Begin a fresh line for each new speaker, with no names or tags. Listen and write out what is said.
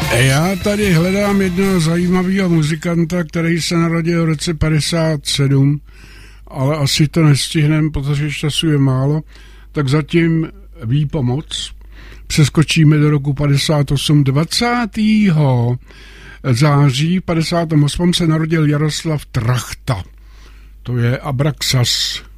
Já tady hledám jednoho zajímavého muzikanta, který se narodil v roce 57, ale asi to nestihneme, protože času je málo, tak zatím výpomoc. Přeskočíme do roku 58. 20. září 58. se narodil Jaroslav Trachta. To je Abraxas.